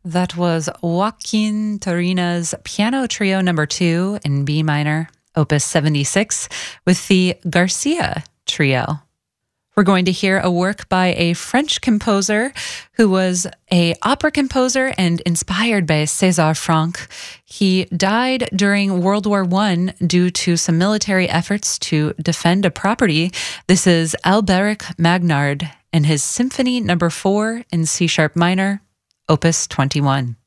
That was Joaquin Turina's Piano Trio Number 2 in B minor, Opus 76, with the Garcia Trio. We're going to hear a work by a French composer who was an opera composer and inspired by César Franck. He died during World War I due to some military efforts to defend a property. This is Alberic Magnard and his Symphony Number 4 in C-sharp minor, Opus 21.